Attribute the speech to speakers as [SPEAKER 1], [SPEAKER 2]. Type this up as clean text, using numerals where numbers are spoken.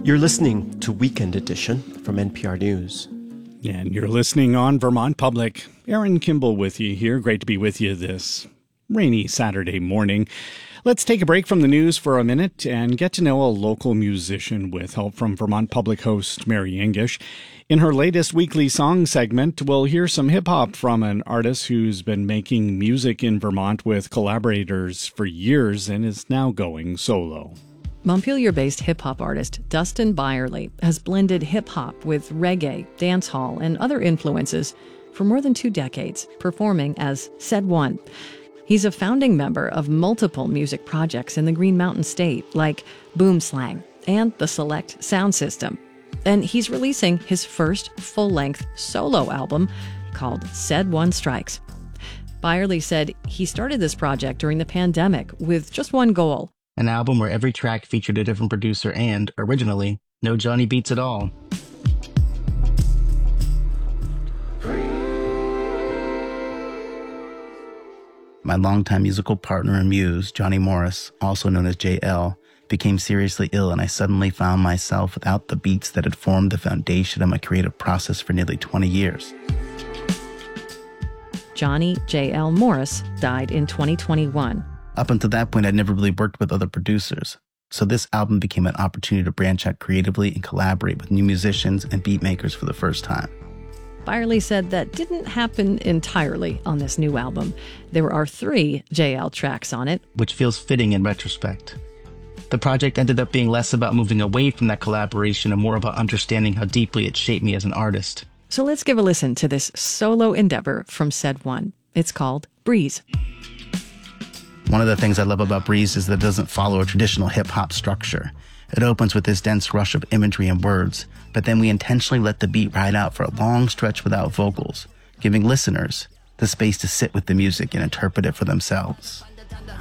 [SPEAKER 1] You're listening to Weekend Edition from NPR News.
[SPEAKER 2] And you're listening on Vermont Public. Aaron Kimball with you here. Great to be with you this rainy Saturday morning. Let's take a break from the news for a minute and get to know a local musician with help from Vermont Public host Mary English. In her latest weekly song segment, we'll hear some hip-hop from an artist who's been making music in Vermont with collaborators for years and is now going solo.
[SPEAKER 3] Montpelier-based hip-hop artist Dustin Byerly has blended hip-hop with reggae, dancehall, and other influences for more than 2 decades, performing as Said One. He's a founding member of multiple music projects in the Green Mountain State, like Boom Slang and the Select Sound System. And he's releasing his first full-length solo album called Said One Strikes. Byerly said he started this project during the pandemic with just one goal:
[SPEAKER 4] an album where every track featured a different producer and, originally, no Johnny beats at all. My longtime musical partner and muse, Johnny Morris, also known as JL, became seriously ill, and I suddenly found myself without the beats that had formed the foundation of my creative process for nearly 20 years.
[SPEAKER 3] Johnny J.L. Morris died in 2021.
[SPEAKER 4] Up until that point, I'd never really worked with other producers. So this album became an opportunity to branch out creatively and collaborate with new musicians and beat makers for the first time.
[SPEAKER 3] Byerly said that didn't happen entirely on this new album. There are 3 JL tracks on it,
[SPEAKER 4] which feels fitting in retrospect. The project ended up being less about moving away from that collaboration and more about understanding how deeply it shaped me as an artist.
[SPEAKER 3] So let's give a listen to this solo endeavor from Said One. It's called Breeze.
[SPEAKER 4] One of the things I love about Breeze is that it doesn't follow a traditional hip-hop structure. It opens with this dense rush of imagery and words, but then we intentionally let the beat ride out for a long stretch without vocals, giving listeners the space to sit with the music and interpret it for themselves.